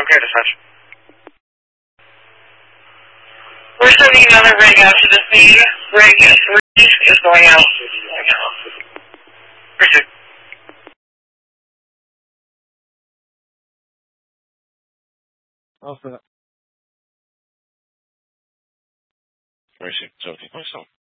Here, dispatch. We're sending another rig out to the scene. Rig 3 is going out. Pursuit. All set. Where is he? So,